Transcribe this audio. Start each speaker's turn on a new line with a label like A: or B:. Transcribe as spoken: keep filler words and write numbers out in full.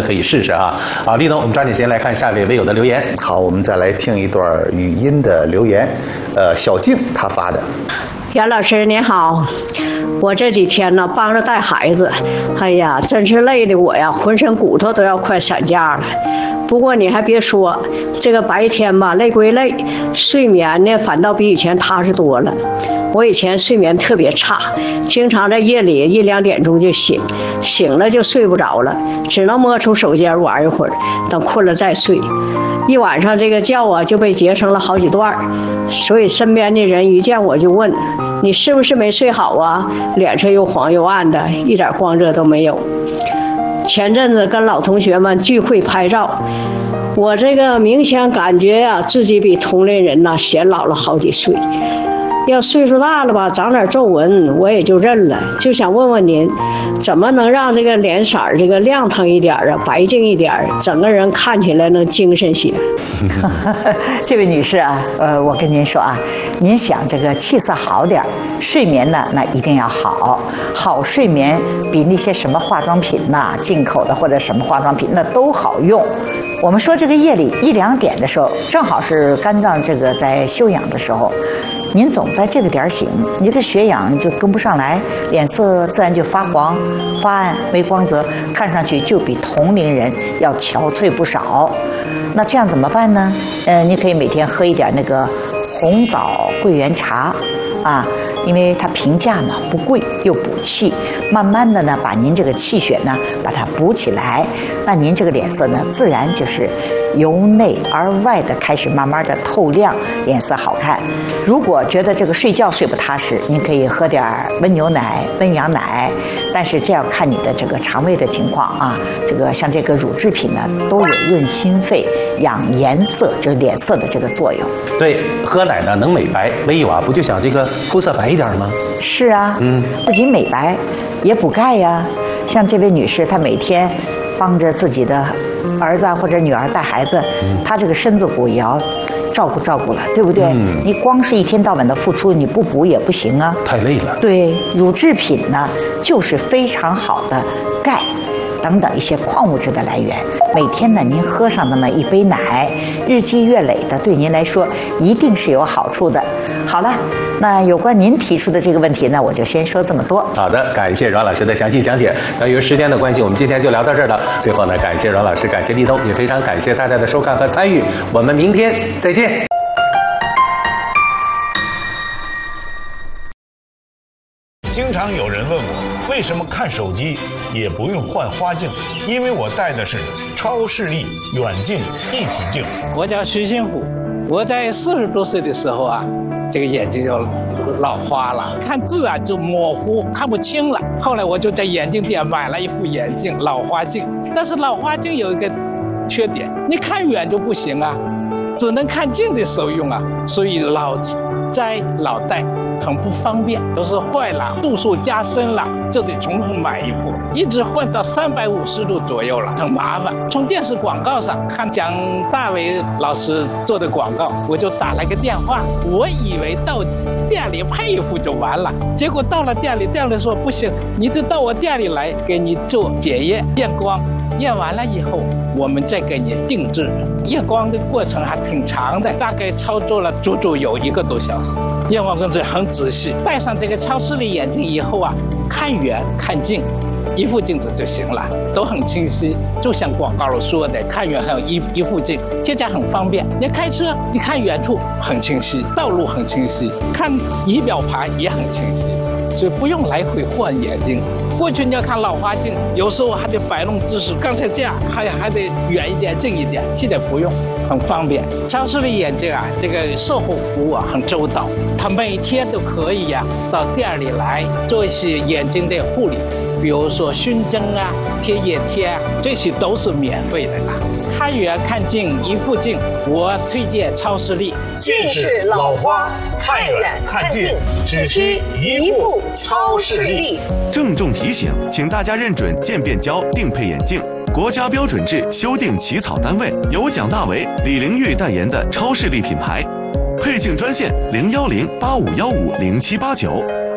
A: 可以试试啊。好，立东，我们抓紧时间来看下一位微友的留言。
B: 好，我们再来听一段语音的留言，呃，小静她发的。
C: 袁老师您好，我这几天呢帮着带孩子，哎呀，真是累的我呀，浑身骨头都要快散架了。不过你还别说，这个白天吧累归累，睡眠呢反倒比以前踏实多了。我以前睡眠特别差，经常在夜里一两点钟就醒，醒了就睡不着了，只能摸出手机玩一会儿，等困了再睡。一晚上这个觉啊就被截成了好几段，所以身边的人一见我就问，你是不是没睡好啊？脸色又黄又暗的，一点光泽都没有。前阵子跟老同学们聚会拍照，我这个明显感觉呀、啊，自己比同龄人呐显老了好几岁。要岁数大了吧，长点皱纹我也就认了。就想问问您，怎么能让这个脸色这个亮堂一点啊，白净一点，整个人看起来能精神些？
D: 这位女士啊，呃，我跟您说啊，您想这个气色好点，睡眠呢那一定要好，好睡眠比那些什么化妆品呐、进口的或者什么化妆品那都好用。我们说这个夜里一两点的时候，正好是肝脏这个在休养的时候。您总在这个点醒，你的血氧就跟不上来，脸色自然就发黄、发暗、没光泽，看上去就比同龄人要憔悴不少。那这样怎么办呢？呃，你可以每天喝一点那个红枣桂圆茶，啊，因为它平价嘛，不贵又补气，慢慢的呢把您这个气血呢把它补起来，那您这个脸色呢自然就是由内而外的开始慢慢的透亮，脸色好看。如果觉得这个睡觉睡不踏实，您可以喝点温牛奶、温羊奶，但是这要看你的这个肠胃的情况啊。这个像这个乳制品呢，都有润心肺、养颜色，就是脸色的这个作用。
A: 对，喝奶呢能美白，微友啊不就想这个肤色白一点吗？
D: 是啊，嗯，不仅美白，也补钙呀。像这位女士，她每天帮着自己的儿子或者女儿带孩子，她这个身子骨也要照顾照顾了，对不对？嗯，你光是一天到晚的付出，你不补也不行啊，
A: 太累了。
D: 对，乳制品呢就是非常好的钙等等一些矿物质的来源。每天呢您喝上那么一杯奶，日积月累的对您来说一定是有好处的。好了，那有关您提出的这个问题呢，我就先说这么多。
A: 好的，感谢阮老师的详细讲解。那由于时间的关系，我们今天就聊到这儿了。最后呢，感谢阮老师，感谢立东，也非常感谢大家的收看和参与。我们明天再见。
E: 经常有人问我，为什么看手机也不用换花镜？因为我戴的是超视力远近一体镜。
F: 我叫徐新虎，我在四十多岁的时候啊，这个眼睛就老花了，看字啊就模糊，看不清了。后来我就在眼镜店买了一副眼镜，老花镜。但是老花镜有一个缺点，你看远就不行啊，只能看近的时候用啊，所以老摘老戴很不方便，都是坏了，度数加深了，就得重新买一副，一直换到三百五十度左右了，很麻烦。从电视广告上看蒋大为老师做的广告，我就打了个电话，我以为到店里配一副就完了，结果到了店里，店里说不行，你得到我店里来给你做检验验光，验完了以后我们再给你定制。验光的过程还挺长的，大概操作了足足有一个多小时。验光工作很仔细，戴上这个超视力眼镜以后啊，看远看近一副镜子就行了，都很清晰。就像广告里说的，看远还有一一副镜，现在很方便。你开车，你看远处很清晰，道路很清晰，看仪表盘也很清晰，所以不用来回换眼镜。过去你要看老花镜，有时候还得摆弄姿势，刚才这样还还得远一点近一点，现在不用，很方便。超视力眼镜啊，这个售后服务啊很周到，他每天都可以呀、啊、到店里来做一些眼睛的护理，比如说熏蒸啊、贴眼贴啊，这些都是免费的啦。看远看近一副镜，我推荐超视力。
G: 近视老花，看远看近只需一副超视力。
H: 郑重提醒，请大家认准渐变胶定配眼镜，国家标准制修订起草单位，由蒋大为、李玲玉代言的超视力品牌。配镜专线零幺零八五幺五零七八九。